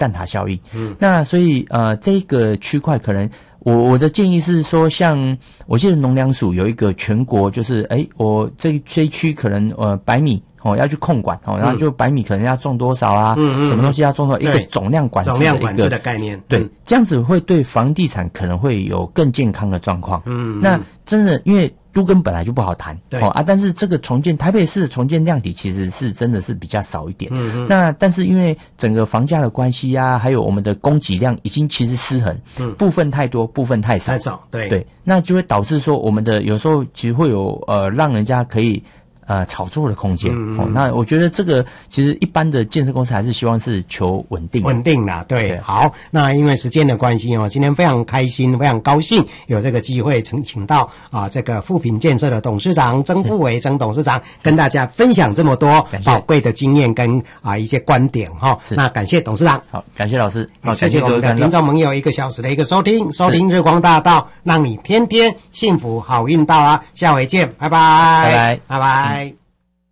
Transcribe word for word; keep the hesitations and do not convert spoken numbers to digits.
蛋挞效应。嗯，那所以呃这个区块可能。我我的建议是说，像我记得农粮署有一个全国，就是哎，我这这一区可能呃百米哦要去控管哦，然后就百米可能要种多少啊，嗯、什么东西要种多少，一个总量管制的一个总量管制的概念， 对， 嗯、 这样子会对房地产可能会有更健康的状况。嗯，那真的因为。都更本来就不好谈， 对哦啊，但是这个重建台北市的重建量体其实是真的是比较少一点，嗯嗯，那但是因为整个房价的关系啊，还有我们的供给量已经其实失衡，嗯，部分太多，部分太少， 太少，对对，那就会导致说我们的有时候其实会有呃让人家可以。呃，炒作的空间、嗯、哦，那我觉得这个其实一般的建设公司还是希望是求稳定， 稳定啦，对。对好，那因为时间的关系哦，今天非常开心，非常高兴有这个机会请请到啊这个富品建设的董事长曾富维曾董事长跟大家分享这么多宝贵的经验跟啊一些观点哈、哦。那感谢董事长， 好，感谢老师，好， 谢谢我们的听众朋友一个小时的一个收听，收听日光大道，让你天天幸福好运到啊！下回见，拜拜， 拜拜， 拜拜。